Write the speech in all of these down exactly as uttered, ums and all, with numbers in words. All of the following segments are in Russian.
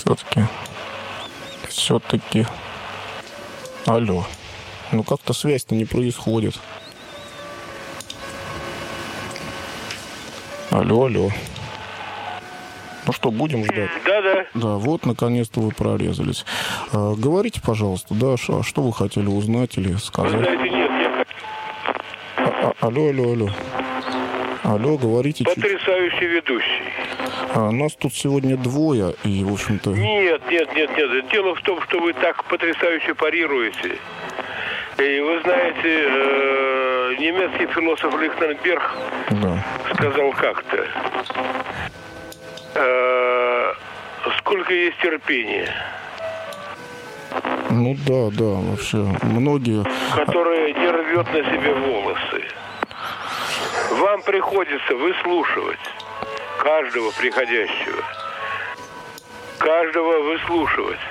Все-таки, все-таки, алло, ну как-то связь-то не происходит. Алло, алло. Ну что, будем ждать? Да, да. Да, вот, наконец-то вы прорезались. А, говорите, пожалуйста, да, а что вы хотели узнать или сказать? Вы знаете, нет, я... А, а, алло, алло, алло. Алло, говорите. Потрясающий ведущий. А, нас тут сегодня двое, и, в общем-то... Нет, нет, нет, нет. Дело в том, что вы так потрясающе парируете. И вы знаете, э, немецкий философ Лихтенберг да. сказал как-то, э, сколько есть терпения. Ну да, да, вообще многие... Которое не рвет на себе волосы. Вам приходится выслушивать каждого приходящего. Каждого выслушивать.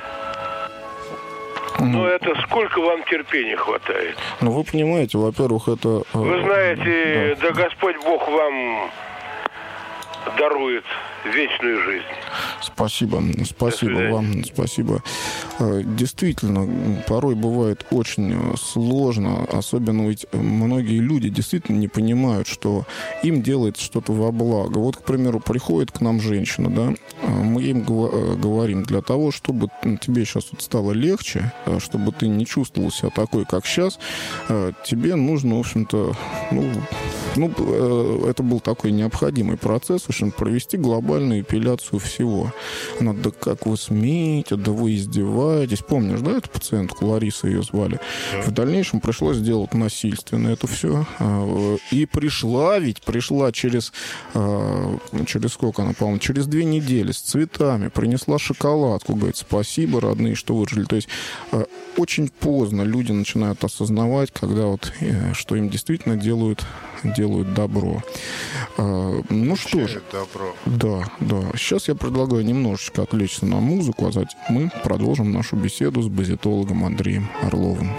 Но это сколько вам терпения хватает? Ну, вы понимаете, во-первых, это... Вы знаете, да, да Господь Бог вам дарует вечную жизнь. Спасибо, спасибо вам, спасибо. Действительно, порой бывает очень сложно, особенно ведь многие люди действительно не понимают, что им делается что-то во благо. Вот, к примеру, приходит к нам женщина, да, мы им говорим, для того, чтобы тебе сейчас вот стало легче, чтобы ты не чувствовал себя такой, как сейчас, тебе нужно, в общем-то, ну, ну, это был такой необходимый процесс, в общем, провести глобальную эпиляцию всего. Она, да как вы смеете, да вы издеваетесь. Помнишь, да, эту пациентку, Лариса ее звали? Да. В дальнейшем пришлось сделать насильственно это все. И пришла ведь, пришла через, через сколько она, по-моему, через две недели с цветами, принесла шоколадку, говорит, спасибо, родные, что выжили. То есть очень поздно люди начинают осознавать, когда вот, что им действительно делают, делают добро. Ну что ж, добро. Да, да. Сейчас я предлагаю немножечко отвлечься на музыку, а затем мы продолжим нашу беседу с базитологом Андреем Орловым.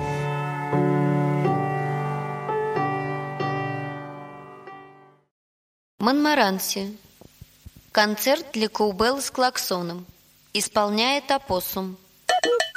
Монмаранси. Концерт для коубелы с клаксоном. Исполняет опоссум.